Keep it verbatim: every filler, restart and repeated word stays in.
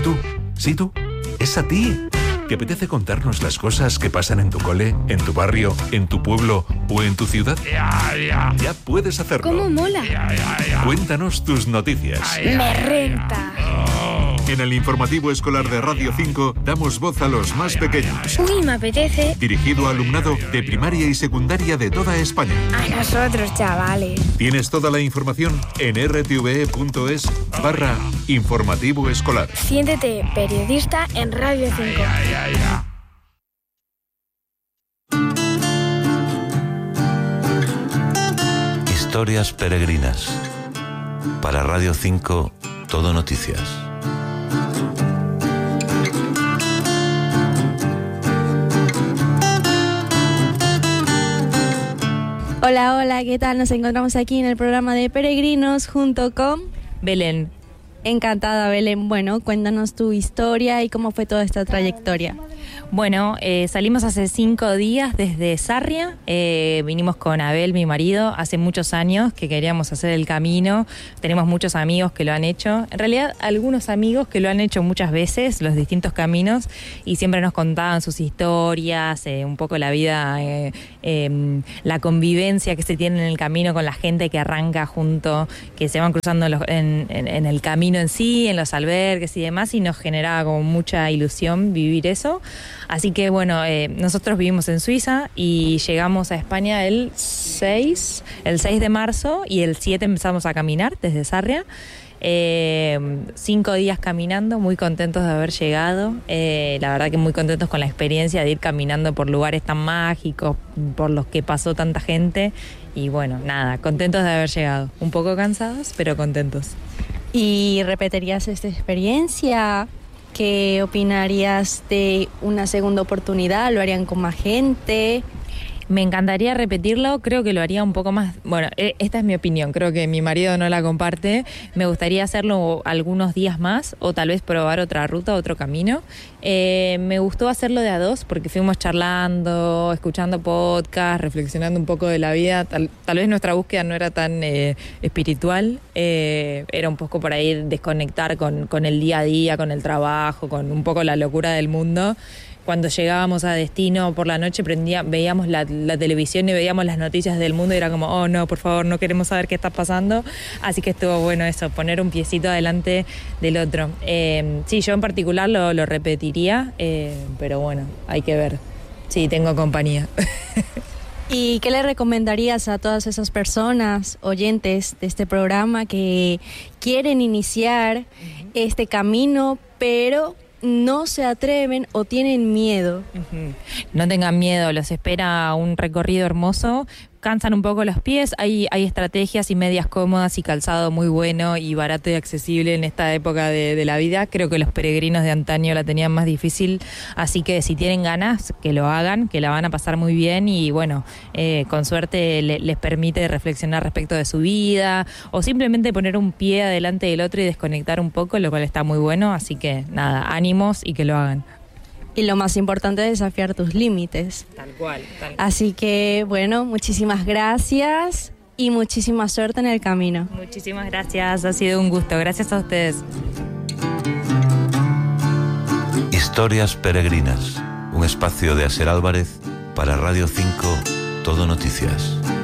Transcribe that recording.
tú, sí tú, es a ti. ¿Te apetece contarnos las cosas que pasan en tu cole, en tu barrio, en tu pueblo o en tu ciudad? Ya, ya. Ya puedes hacerlo. ¿Cómo mola? Ya, ya, ya. Cuéntanos tus noticias. Me renta. En el informativo escolar de Radio cinco damos voz a los más pequeños. Uy, me apetece. Dirigido a alumnado de primaria y secundaria de toda España. A nosotros, chavales. Tienes toda la información en rtve.es barra informativo escolar. Siéntete periodista en Radio cinco. Ya, ya, ya. Historias peregrinas. Para Radio cinco, Todo Noticias. Hola, hola, ¿qué tal? Nos encontramos aquí en el programa de Peregrinos junto con Belén. Encantada, Belén. Bueno, cuéntanos tu historia y cómo fue toda esta trayectoria. Bueno, eh, salimos hace cinco días desde Sarria, eh, vinimos con Abel, mi marido, hace muchos años que queríamos hacer el camino, tenemos muchos amigos que lo han hecho, en realidad algunos amigos que lo han hecho muchas veces, los distintos caminos, y siempre nos contaban sus historias, eh, un poco la vida, eh, eh, la convivencia que se tiene en el camino con la gente que arranca junto, que se van cruzando en, los, en, en, en el camino en sí, en los albergues y demás, y nos generaba como mucha ilusión vivir eso. Así que bueno, eh, nosotros vivimos en Suiza y llegamos a España el seis, el seis de marzo y el siete empezamos a caminar desde Sarria. Eh, cinco días caminando, muy contentos de haber llegado, eh, la verdad que muy contentos con la experiencia de ir caminando por lugares tan mágicos, por los que pasó tanta gente y bueno, nada, contentos de haber llegado, un poco cansados, pero contentos. ¿Y repetirías esta experiencia? ¿Qué opinarías de una segunda oportunidad? ¿Lo harían con más gente? Me encantaría repetirlo, creo que lo haría un poco más, bueno, esta es mi opinión, creo que mi marido no la comparte, me gustaría hacerlo algunos días más o tal vez probar otra ruta, otro camino. Eh, me gustó hacerlo de a dos porque fuimos charlando, escuchando podcast, reflexionando un poco de la vida, tal, tal vez nuestra búsqueda no era tan eh, espiritual, eh, era un poco por ahí desconectar con, con el día a día, con el trabajo, con un poco la locura del mundo. Cuando llegábamos a destino por la noche prendía, veíamos la, la televisión y veíamos las noticias del mundo y era como, oh no, por favor, no queremos saber qué está pasando. Así que estuvo bueno eso, poner un piecito adelante del otro. Eh, sí, yo en particular lo, lo repetiría, eh, pero bueno, hay que ver. Sí, tengo compañía. ¿Y qué le recomendarías a todas esas personas, oyentes de este programa, que quieren iniciar este camino, pero no se atreven o tienen miedo? Uh-huh. No tengan miedo, los espera un recorrido hermoso. Cansan un poco los pies, hay, hay estrategias y medias cómodas y calzado muy bueno y barato y accesible en esta época de, de la vida. Creo que los peregrinos de antaño la tenían más difícil, así que si tienen ganas, que lo hagan, que la van a pasar muy bien y bueno, eh, con suerte le, les permite reflexionar respecto de su vida o simplemente poner un pie adelante del otro y desconectar un poco, lo cual está muy bueno, así que nada, ánimos y que lo hagan. Y lo más importante es desafiar tus límites. Tal cual, tal cual. Así que, bueno, muchísimas gracias y muchísima suerte en el camino. Muchísimas gracias, ha sido un gusto. Gracias a ustedes. Historias peregrinas, un espacio de Aser Álvarez para Radio cinco, Todo Noticias.